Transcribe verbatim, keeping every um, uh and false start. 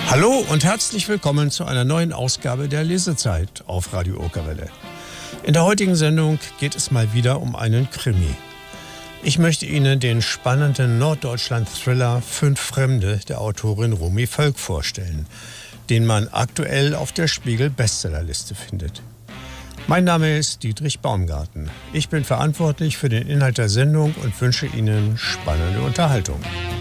Hallo und herzlich willkommen zu einer neuen Ausgabe der Lesezeit auf Radio Okerwelle. In der heutigen Sendung geht es mal wieder um einen Krimi. Ich möchte Ihnen den spannenden Norddeutschland-Thriller Fünf Fremde der Autorin Romy Völk vorstellen, den man aktuell auf der Spiegel-Bestsellerliste findet. Mein Name ist Dietrich Baumgarten. Ich bin verantwortlich für den Inhalt der Sendung und wünsche Ihnen spannende Unterhaltung.